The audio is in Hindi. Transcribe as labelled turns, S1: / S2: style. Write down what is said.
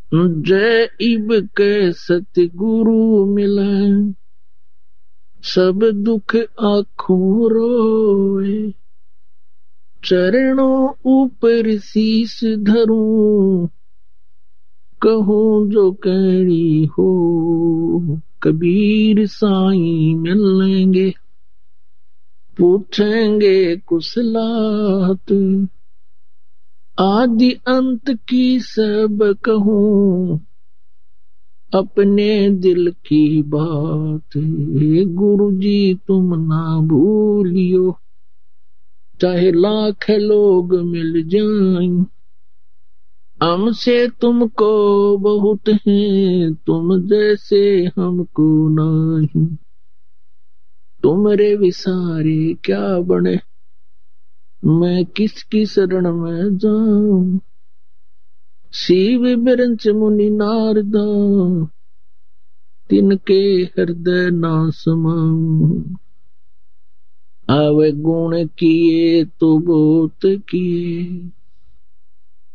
S1: जय इब के सतगुरु मिले, सब दुख आँखों रोए। चरणों ऊपर शीश धरूं, कहूँ जो कहनी हो। कबीर साईं मिलेंगे, पूछेंगे कुशलात। आदि अंत की सब कहूँ, अपने दिल की बात। गुरु जी तुम ना भूलियो, चाहे लाख लोग मिल जाएं। हमसे तुमको बहुत है, तुम जैसे हमको नहीं। तुमरे विसारे क्या बने, मैं किसकी शरण में जाऊं। शिव बिरंच मुनि नारदा, तिनके हृदय ना समाऊं। आवे गुण किए तो बहुत किए,